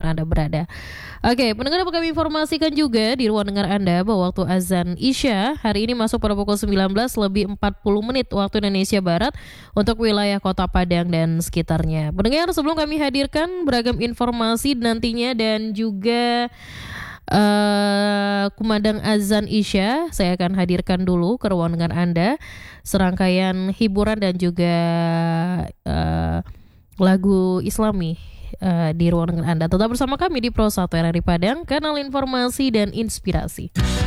Anda berada. Oke, pendengar, dapat kami informasikan juga di ruang dengar Anda bahwa waktu azan Isya hari ini masuk pada pukul 19 lebih 40 menit waktu Indonesia Barat untuk wilayah Kota Padang dan sekitarnya. Pendengar, sebelum kami hadirkan beragam informasi nantinya dan juga kumandang azan Isya, saya akan hadirkan dulu ke ruang dengar Anda serangkaian hiburan dan juga lagu Islami di ruang dengar Anda. Tetap bersama kami di Pro 1 RRI Padang, kanal informasi dan inspirasi.